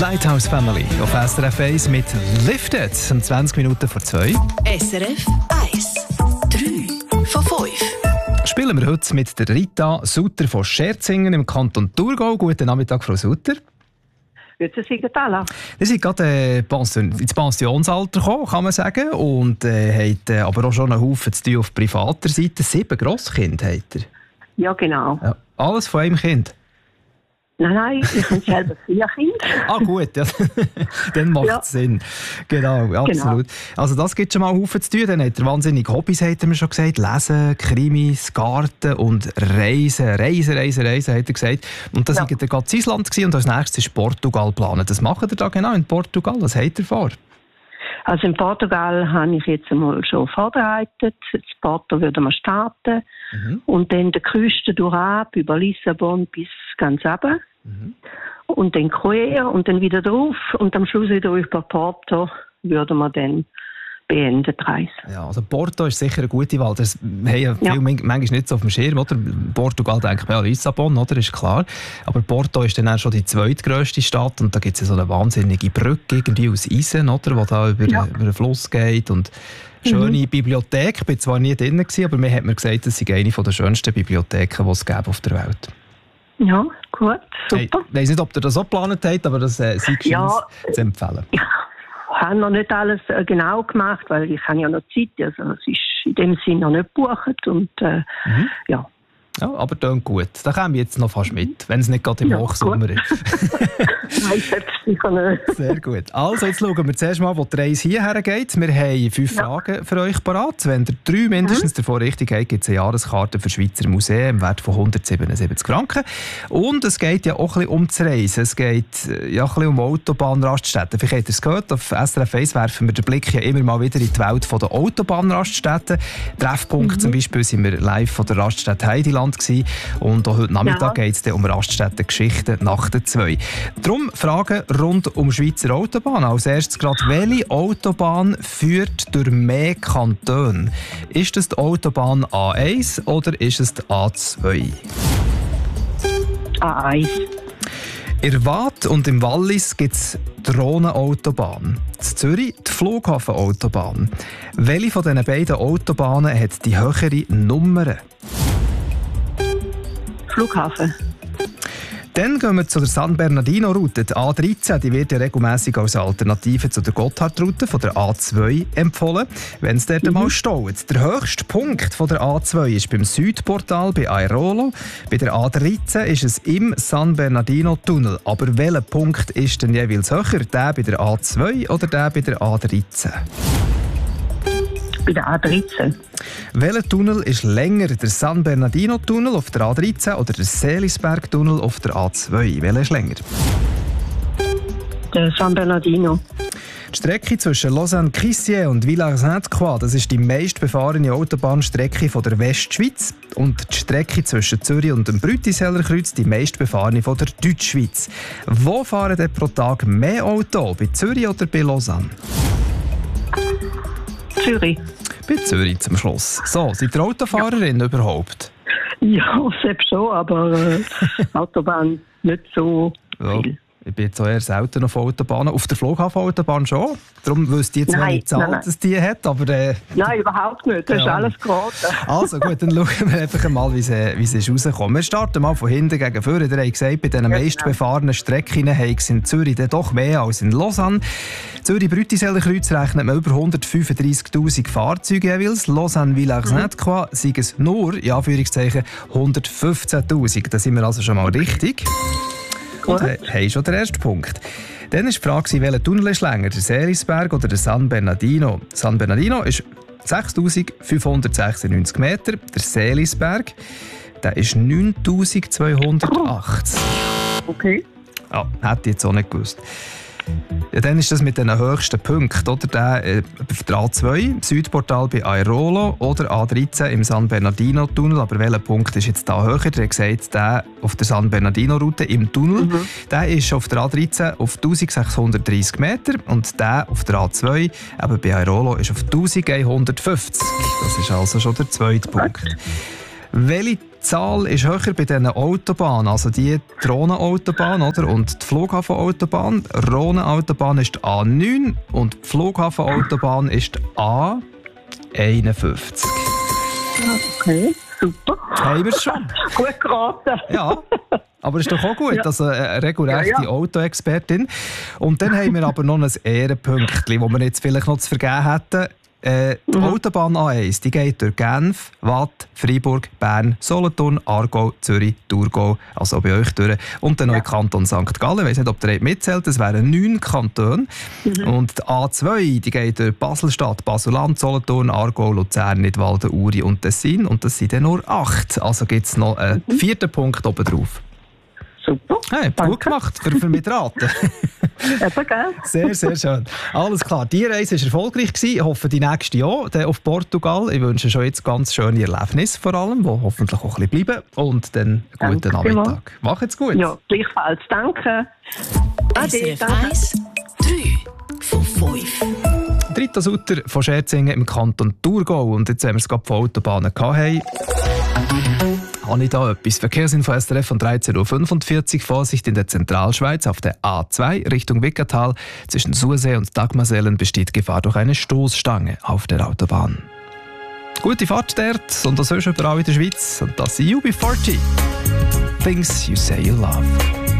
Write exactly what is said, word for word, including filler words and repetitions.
Lighthouse Family auf S R F eins mit Lifted um zwanzig Minuten vor zwei. S R F eins. drei von fünf. Spielen wir heute mit der Rita Sutter von Scherzingen im Kanton Thurgau. Guten Nachmittag, Frau Sutter. Grüezi Sie, Tala. Sie sind gerade äh, Pension, ins Pensionsalter gekommen, kann man sagen, und äh, haben äh, aber auch schon einen Haufen zu tun auf privater Seite. Sieben Grosskinder habt ihr. Ja, genau. Ja, alles von einem Kind? Nein, nein, ich habe selber vier Kinder. Ah gut, ja. Dann macht es ja Sinn. Genau, absolut. Genau. Also das gibt schon mal einen Haufen zu tun. Dann hat er wahnsinnige Hobbys, hat er mir schon gesagt. Lesen, Krimis, Garten und Reisen. Reisen, Reisen, Reisen, hat er gesagt. Und das war ja gerade in Island gewesen, und als nächstes ist Portugal geplant. Das macht er da genau in Portugal. Was hat er vor? Also in Portugal habe ich jetzt einmal schon vorbereitet. In Porto würden wir starten. Mhm. Und dann die Küste durch ab, über Lissabon bis ganz runter. Mhm. Und dann quer und dann wieder drauf. Und am Schluss wieder über Porto würden wir dann beenden die Reise. Ja, also Porto ist sicher eine gute Wahl. Das haben ja viele ja. manchmal nicht so auf dem Schirm. Oder? Portugal denkt man ja Lissabon, oder? Ist klar. Aber Porto ist dann auch schon die zweitgrösste Stadt. Und da gibt es ja so eine wahnsinnige Brücke irgendwie aus Eisen, oder? Die da über, ja. über den Fluss geht. Und schöne mhm. Bibliothek. Ich war zwar nie drin, aber mir hat mir gesagt, das sei eine der schönsten Bibliotheken, die es gibt auf der Welt. Ja, gut, super. Hey, ich weiss nicht, ob ihr das so geplant habt, aber das äh, sei ja, zu empfehlen. Ich habe noch nicht alles äh, genau gemacht, weil ich habe ja noch Zeit. Also es ist in dem Sinne noch nicht gebucht. Und, äh, mhm. ja. Ja, aber klingt gut. Da kommen wir jetzt noch fast mit, wenn es nicht gerade im ja, Hochsommer ist. Nein, sicher nicht. Sehr gut. Also, jetzt schauen wir zuerst mal, wo die Reise hierher geht. Wir haben fünf ja. Fragen für euch parat. Wenn ihr drei mindestens mhm. davon richtig habt, gibt es eine Jahreskarte für Schweizer Museen im Wert von hundertsiebenundsiebzig Franken. Und es geht ja auch ein bisschen um das Reisen. Es geht ja ein bisschen um Autobahnraststätten. Vielleicht habt ihr es gehört, auf S R F eins werfen wir den Blick ja immer mal wieder in die Welt der Autobahnraststätten. Treffpunkt mhm. zum Beispiel sind wir live von der Raststätte Heideland. Und auch heute Nachmittag ja. geht es um Raststätten-Geschichten nach der zwei. Darum Fragen rund um Schweizer Autobahn. Als erstes gerade, welche Autobahn führt durch mehr Kantone? Ist es die Autobahn A eins oder ist es die A zwei? A eins. In Waadt und im Wallis gibt es die Rhonenautobahn. In Zürich die Flughafenautobahn. Welche von diesen beiden Autobahnen hat die höhere Nummer? Flughafen. Dann gehen wir zu der San Bernardino-Route. Die A dreizehn die wird ja regelmässig als Alternative zu der Gotthardroute von der A zwei empfohlen, wenn es dort mhm. mal staut. Der höchste Punkt von der A zwei ist beim Südportal bei Airolo. Bei der A dreizehn ist es im San Bernardino-Tunnel. Aber welcher Punkt ist denn jeweils höher? Der bei der A zwei oder der bei der A dreizehn? Bei der A dreizehn. Welcher Tunnel ist länger? Der San Bernardino-Tunnel auf der A dreizehn oder der Seelisberg-Tunnel auf der A zwei? Welcher ist länger? Der San Bernardino. Die Strecke zwischen Lausanne-Crissier und Villars-Sainte-Croix, das ist die meistbefahrene Autobahnstrecke von der Westschweiz. Und die Strecke zwischen Zürich und dem Brütisellerkreuz die meistbefahrene von der Deutschschweiz. Wo fahren denn pro Tag mehr Autos? Bei Zürich oder bei Lausanne? Zürich. Bei Zürich zum Schluss. So, seid ihr Autofahrerin ja. überhaupt? Ja, selbst schon, aber äh, Autobahn nicht so viel. Ja. Ich bin jetzt auch eher selten auf Autobahnen. Auf der Flughafenautobahn schon. Darum wüsste ich jetzt, welche Zahl das die hat. Aber, äh, nein, überhaupt nicht. Das ja. ist alles geraten. Also gut, dann schauen wir einfach mal, wie sie, wie sie ist rausgekommen. Wir starten mal von hinten gegen vorne. Ihr habt gesagt, bei den ja, meistbefahrenen Strecken haben es in Zürich dann doch mehr als in Lausanne. Zürich-Brütisellerkreuz rechnet man über hundertfünfunddreissigtausend Fahrzeuge jeweils. Lausanne-Villars-Sainte-Croix mhm. sind es nur, in Anführungszeichen, hundertfünfzehntausend. Da sind wir also schon mal richtig. Und haben schon den ersten Punkt. Dann war die Frage, welcher Tunnel ist länger, der Seelisberg oder der San Bernardino? San Bernardino ist sechstausendfünfhundertsechsundneunzig Meter, der Seelisberg der ist neuntausendzweihundertachtzig. Okay. Ja, hätte ich jetzt auch nicht gewusst. Ja, dann ist das mit den höchsten Punkten, oder? Der, äh, der A zwei, Südportal bei Airolo oder A dreizehn im San Bernardino-Tunnel. Aber welcher Punkt ist jetzt da höher? Der hat gesagt, der auf der San Bernardino-Route im Tunnel, mhm. der ist auf der A dreizehn auf eintausendsechshundertdreissig Meter und der auf der A zwei, eben bei Airolo, ist auf elfhundertfünfzig. Das ist also schon der zweite Punkt. Welche Zahl ist höher bei diesen Autobahnen? Also die Drohnenautobahn, oder? Und die Flughafenautobahn. Drohnenautobahn ist die A neun und die Flughafenautobahn ist die A einundfünfzig. Okay, super. Haben wir es schon? Gut geraten. Ja, aber ist doch auch gut, Ja. also eine regelrechte Ja, ja. Autoexpertin. Und dann haben wir aber noch ein Ehrenpünktchen, das wir jetzt vielleicht noch zu vergeben hätten. Äh, die Mhm. Autobahn A eins die geht durch Genf, Waadt, Freiburg, Bern, Solothurn, Aargau, Zürich, Thurgau, also bei euch durch. Und dann noch in Kanton Sankt Gallen. Ich weiss nicht, ob der mitzählt, das wären neun Kantone. Mhm. Und die A zwei die geht durch Basel-Stadt, Basel-Land, Solothurn, Aargau, Luzern, Nidwalden, Uri und Tessin. Und das sind dann nur acht. Also gibt es noch einen Mhm. vierten Punkt oben drauf. Super. Hey, gut Danke. gemacht für, für mich raten. Eben, gell? Sehr, sehr schön. Alles klar, die Reise war erfolgreich. Ich hoffe, die nächste auch, dann auf Portugal. Ich wünsche schon jetzt ganz schöne Erlebnisse vor allem, die hoffentlich auch ein bisschen bleiben. Und dann einen guten Danke Nachmittag. Macht's gut. Ja, gleichfalls. Danke. S R F danke. eins, drei von fünf. Rita Sutter von Scherzingen im Kanton Thurgau. Und jetzt, wenn wir es gerade von Autobahnen hatten, habe ich da etwas. Verkehrsinfo S R F von dreizehn Uhr fünfundvierzig. Vorsicht in der Zentralschweiz auf der A zwei Richtung Wickertal. Zwischen Sursee und Dagmersellen besteht Gefahr durch eine Stoßstange auf der Autobahn. Gute Fahrt dort und das sonst überall in der Schweiz. Und das sind U B vierzig. Things you say you love.